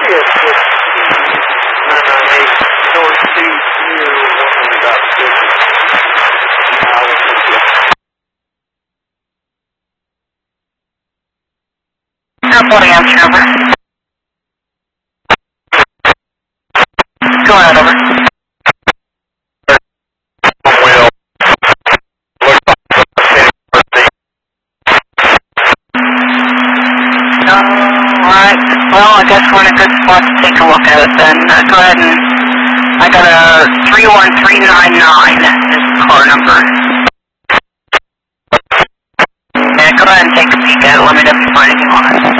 Yes, it's 998 North 201.6. Airport answer, over. Go ahead, over. Alright, well, I guess we're in a good spot to take a look at it then. Go ahead and, I got a 31399 is the car number. Yeah, go ahead and take a peek at it. Let me know if you find anything on it.